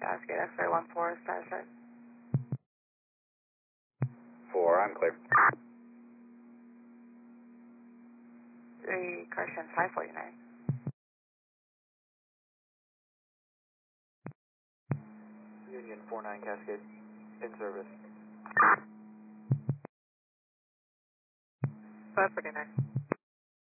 Cascade, X-ray 14, status check. 4, I'm clear. 3, correction, 549. Union 49 Cascade, in service. 549.